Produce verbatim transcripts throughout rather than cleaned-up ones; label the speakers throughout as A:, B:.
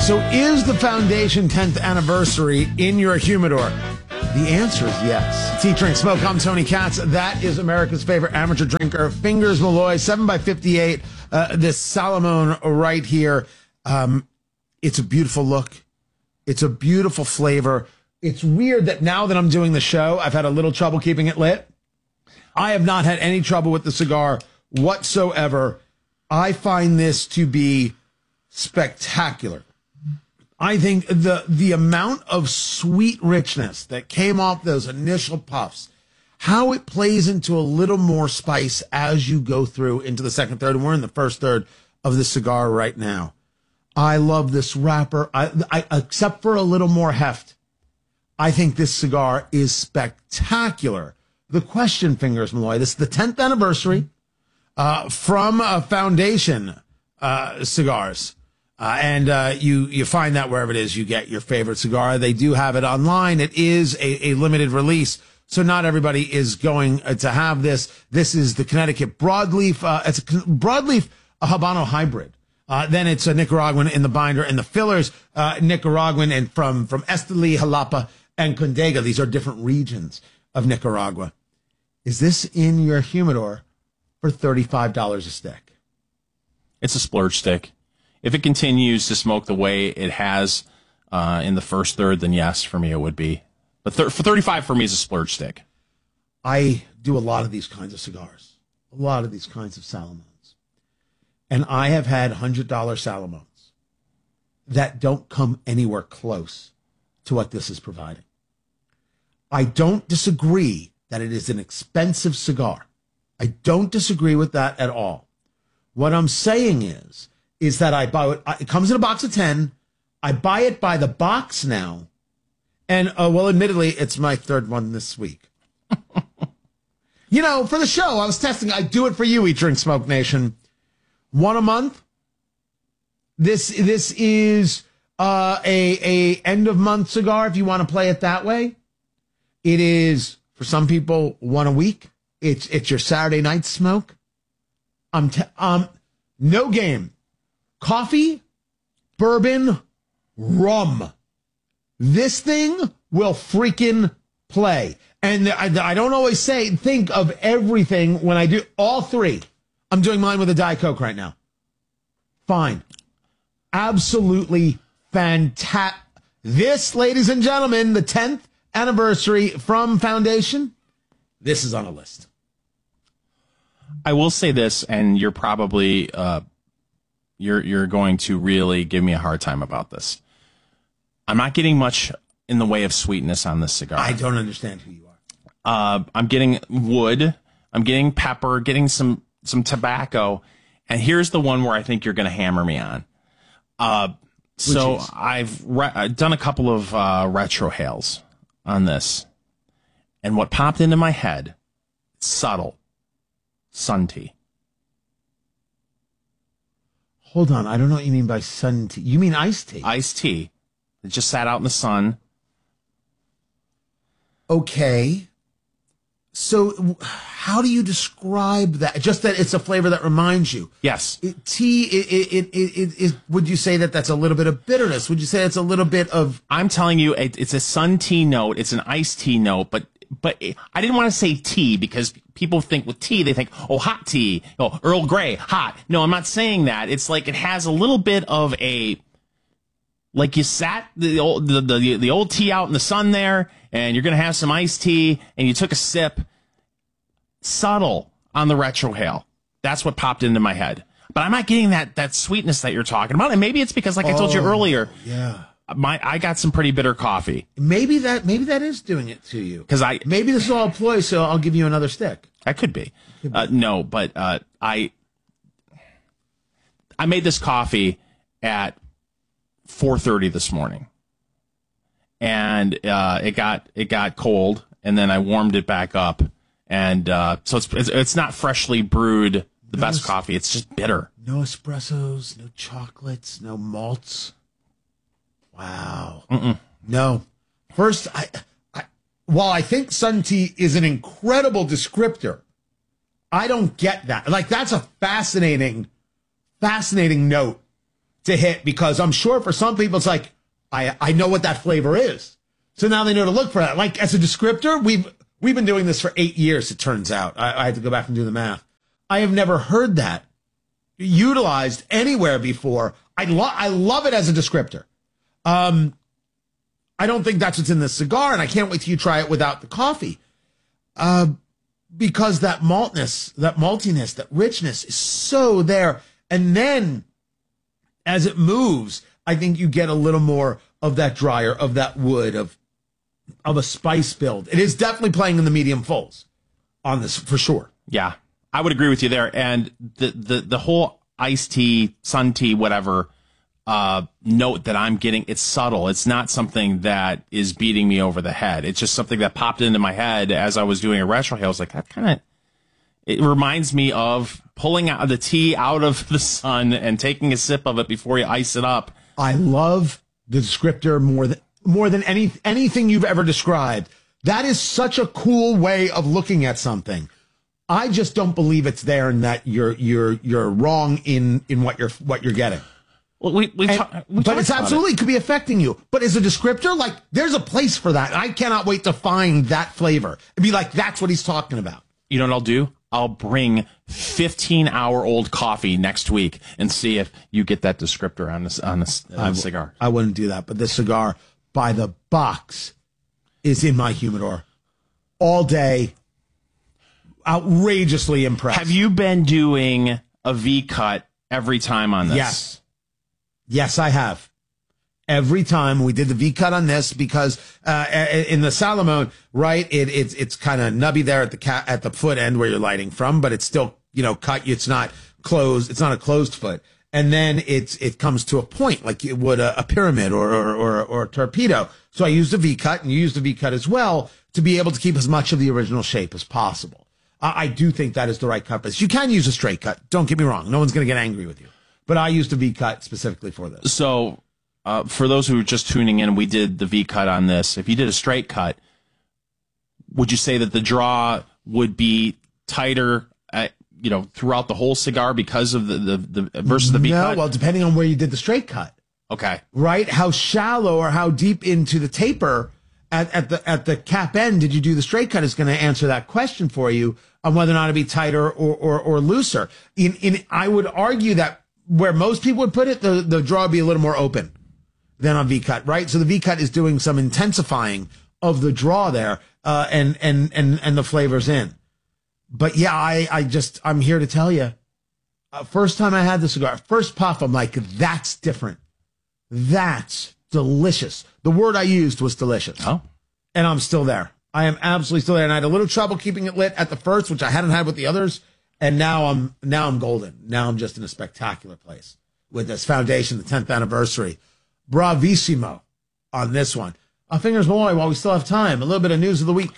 A: So is the Foundation tenth anniversary in your humidor? The answer is yes. It's Eat, Drink, Smoke. I'm Tony Katz. That is America's favorite amateur drinker, Fingers Malloy, seven by fifty-eight. Uh, this Salomon right here. Um, it's a beautiful look. It's a beautiful flavor. It's weird that now that I'm doing the show, I've had a little trouble keeping it lit. I have not had any trouble with the cigar whatsoever. I find this to be spectacular. I think the the amount of sweet richness that came off those initial puffs, how it plays into a little more spice as you go through into the second third, and we're in the first third of the cigar right now. I love this wrapper. I, I except for a little more heft, I think this cigar is spectacular. The question, Fingers Malloy, this is the tenth anniversary uh, from uh, Foundation uh, Cigars. Uh, and uh, you you find that wherever it is you get your favorite cigar. They do have it online. It is a, a limited release, so not everybody is going to have this. This is the Connecticut Broadleaf. Uh, it's a Broadleaf a Habano hybrid. Uh, then it's a Nicaraguan in the binder, and the fillers uh, Nicaraguan and from from Esteli, Jalapa, and Condega. These are different regions of Nicaragua. Is this in your humidor for thirty-five dollars a stick?
B: It's a splurge stick. If it continues to smoke the way it has uh, in the first third, then yes, for me it would be. But th- for thirty-five, for me, is a splurge stick.
A: I do a lot of these kinds of cigars, a lot of these kinds of Salomons. And I have had one hundred dollars Salomons that don't come anywhere close to what this is providing. I don't disagree that it is an expensive cigar. I don't disagree with that at all. What I'm saying is, is that I buy it, it comes in a box of ten. I buy it by the box now. And, uh, well, admittedly, it's my third one this week. You know, for the show, I was testing. I do it for you, Eat, Drink, Smoke Nation. One a month. This this is uh, a, a end-of-month cigar, if you want to play it that way. It is, for some people, one a week. It's it's your Saturday night smoke. I'm t- um no game. Coffee, bourbon, rum. This thing will freaking play. And I, I don't always say, think of everything when I do all three. I'm doing mine with a Diet Coke right now. Fine. Absolutely fantastic. This, ladies and gentlemen, the tenth anniversary from Foundation, this is on a list.
B: I will say this, and you're probably... Uh, You're you're going to really give me a hard time about this. I'm not getting much in the way of sweetness on this cigar.
A: I don't understand who you are.
B: Uh, I'm getting wood. I'm getting pepper. Getting some some tobacco. And here's the one where I think you're going to hammer me on. Uh, so I've re- I've done a couple of uh, retrohales on this, and what popped into my head, subtle, sun tea.
A: Hold on, I don't know what you mean by sun tea. You mean iced tea?
B: Iced tea. It just sat out in the sun.
A: Okay. So how do you describe that? Just that it's a flavor that reminds you.
B: Yes.
A: It, tea, it, it, it, it, it, would you say that that's a little bit of bitterness? Would you say it's a little bit of...
B: I'm telling you, it, it's a sun tea note. It's an iced tea note, but but I didn't want to say tea because people think with tea, they think, oh, hot tea, oh, Earl Grey, hot. No, I'm not saying that. It's like it has a little bit of a, like you sat the old, the, the, the old tea out in the sun there, and you're going to have some iced tea, and you took a sip. Subtle on the retrohale. That's what popped into my head. But I'm not getting that that sweetness that you're talking about. And maybe it's because, like I told you
A: Oh,
B: earlier,
A: yeah.
B: my I got some pretty bitter coffee.
A: Maybe that maybe that is doing it to you.
B: Because I
A: maybe this is all a ploy, so I'll give you another stick.
B: That could be.
A: Could be.
B: Uh, no, but uh, I I made this coffee at four thirty this morning, and uh, it got it got cold, and then I warmed it back up, and uh, so it's, it's it's not freshly brewed. The
A: No
B: best
A: es-
B: coffee. It's just bitter.
A: No espressos, no chocolates, no malts. Wow.
B: Mm-mm.
A: No. First, I, I, while I think sun tea is an incredible descriptor, I don't get that. Like, that's a fascinating, fascinating note to hit, because I'm sure for some people it's like, I, I know what that flavor is. So now they know to look for that. Like as a descriptor, we've, we've been doing this for eight years, it turns out. I, I had to go back and do the math. I have never heard that utilized anywhere before. I, lo- I love it as a descriptor. Um, I don't think that's what's in this cigar, and I can't wait till you try it without the coffee. Uh, because that maltness, that maltiness, that richness is so there. And then as it moves, I think you get a little more of that drier, of that wood, of of a spice build. It is definitely playing in the medium fulls on this for sure.
B: Yeah, I would agree with you there. And the the the whole iced tea, sun tea, whatever uh, note that I'm getting, it's subtle. It's not something that is beating me over the head. It's just something that popped into my head as I was doing a retrohale. I was like, that kind of, it reminds me of pulling out the tea out of the sun and taking a sip of it before you ice it up.
A: I love the descriptor more than more than any anything you've ever described. That is such a cool way of looking at something. I just don't believe it's there, and that you're you're you're wrong in in what you're what you're getting.
B: Well, we, we,
A: And,
B: ta- we
A: but it's absolutely it. could be affecting you. But as a descriptor, like there's a place for that. I cannot wait to find that flavor and be like, that's what he's talking about.
B: You know what I'll do? I'll bring fifteen hour old coffee next week and see if you get that descriptor on this on this uh,
A: w-
B: cigar.
A: I wouldn't do that, but the cigar by the box is in my humidor all day. Outrageously impressed.
B: Have you been doing a V cut every time on this?
A: Yes. Yes, I have. Every time we did the V cut on this, because uh, in the Salomon, right, it, it's it's kind of nubby there at the ca- at the foot end where you're lighting from, but it's still, you know, cut. It's not closed. It's not a closed foot. And then it's it comes to a point like it would a, a pyramid or or, or or a torpedo. So I used a V cut, and you used a V cut as well to be able to keep as much of the original shape as possible. I, I do think that is the right cut. But you can use a straight cut. Don't get me wrong. No one's going to get angry with you. But I used a V cut specifically for this.
B: So. Uh, for those who are just tuning in, we did the V cut on this. If you did a straight cut, would you say that the draw would be tighter, at, you know, throughout the whole cigar because of the the, the versus the V
A: no,
B: cut?
A: Well, depending on where you did the straight cut.
B: Okay.
A: Right? How shallow or how deep into the taper at, at the at the cap end did you do the straight cut is going to answer that question for you on whether or not it'd be tighter or or, or looser. In in I would argue that where most people would put it, the the draw would be a little more open than on V cut, right? So the V cut is doing some intensifying of the draw there, uh, and, and, and, and the flavors in. But yeah, I, I just, I'm here to tell you, uh, first time I had the cigar, first puff, I'm like, that's different. That's delicious. The word I used was delicious.
B: Oh.
A: And I'm still there. I am absolutely still there. And I had a little trouble keeping it lit at the first, which I hadn't had with the others. And now I'm, now I'm golden. Now I'm just in a spectacular place with this foundation, the tenth anniversary. Bravissimo on this one. Uh, Fingers Malloy, while we still have time, a little bit of news of the week.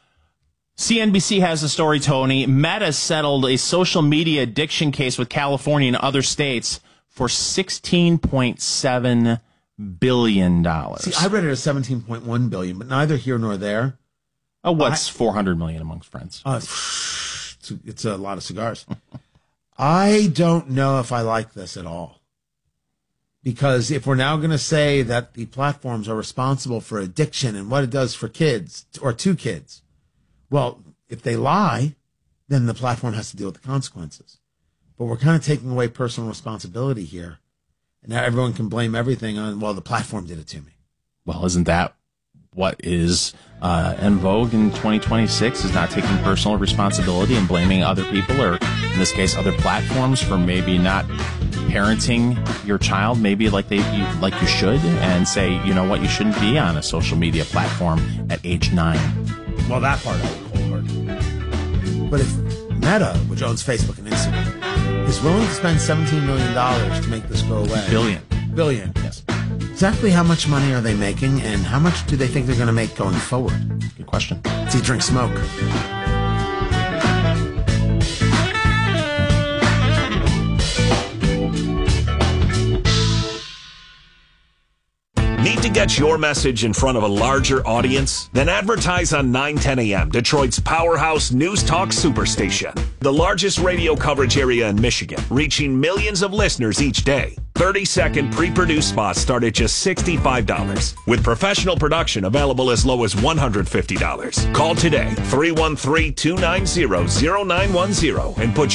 B: C N B C has a story, Tony. Meta settled a social media addiction case with California and other states for sixteen point seven billion dollars.
A: See, I read it as seventeen point one billion dollars, but neither here nor there.
B: Oh, what's I, four hundred million dollars amongst friends?
A: Uh, it's, it's a lot of cigars. I don't know if I like this at all. Because if we're now going to say that the platforms are responsible for addiction and what it does for kids or to kids, well, if they lie, then the platform has to deal with the consequences. But we're kind of taking away personal responsibility here. And now everyone can blame everything on, well, the platform did it to me.
B: Well, isn't that what is uh, en vogue in twenty twenty-six, is not taking personal responsibility and blaming other people, or in this case, other platforms, for maybe not parenting your child maybe like they you, like you should, and say, you know what, you shouldn't be on a social media platform at age nine.
A: Well, that part I would cold-hearted. But if Meta, which owns Facebook and Instagram, is willing to spend seventeen million dollars to make this go away.
B: Billion.
A: Billion.
B: Yes.
A: Exactly how much money are they making, and how much do they think they're going to make going forward?
B: Good question.
A: Let's eat, drink, smoke.
C: Need to get your message in front of a larger audience? Then advertise on nine ten A M, Detroit's powerhouse news talk superstation. The largest radio coverage area in Michigan, reaching millions of listeners each day. thirty-second pre-produced spots start at just sixty-five dollars, with professional production available as low as one hundred fifty dollars. Call today, three one three, two nine zero, zero nine one zero, and put